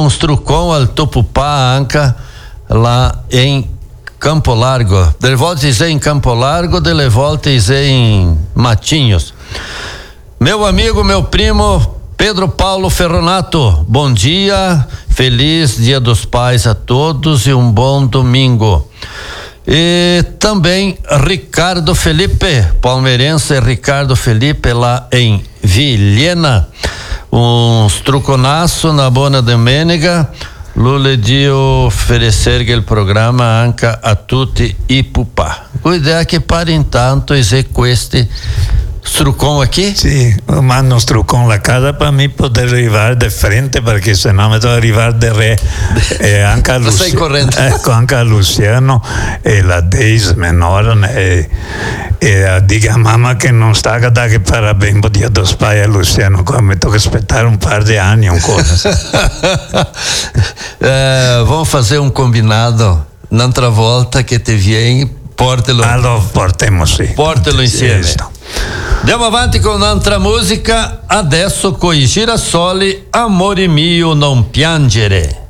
uns trucão al Tupupá Anca lá em Campo Largo. Dele voltes em Campo Largo, dele voltes em Matinhos. Meu amigo, meu primo Pedro Paulo Ferronato, bom dia, feliz Dia dos Pais a todos e um bom domingo. E também Ricardo Felipe, palmeirense Ricardo Felipe lá em Vilhena, uns truconaço na Bona Domênica. Lule di oferecer il programma anche a tutti i pupà. Cuidado che para intanto questi trucão aqui? Sì, mando un trucão alla casa per mi poter arrivare di frente, perché se no mi devo arrivare di re. E anche a ecco, anche a Luciano e la Deis menore e dica a mamma che non sta a dare parabéns per Dia dos Pais a Luciano, come mi tocca aspettare un par di anni ancora. Vamos fazer um combinado na outra volta que te vier, portelo. Allora portiamo sì. Portelo insieme. Andiamo avanti con un'altra musica, adesso coi Girasoli, Amore mio non piangere.